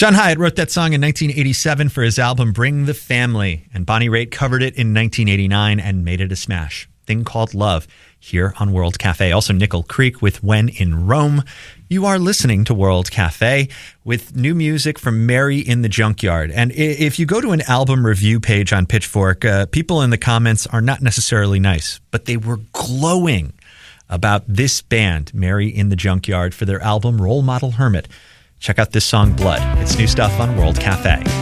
John Hyatt wrote that song in 1987 for his album Bring the Family, and Bonnie Raitt covered it in 1989 and made it a smash. Thing Called Love here on World Cafe. Also Nickel Creek with When in Rome. You are listening to World Cafe with new music from Mary in the Junkyard. And if you go to an album review page on Pitchfork, people in the comments are not necessarily nice, but they were glowing about this band, Mary in the Junkyard, for their album Role Model Hermit. Check out this song, Blood. It's new stuff on World Cafe.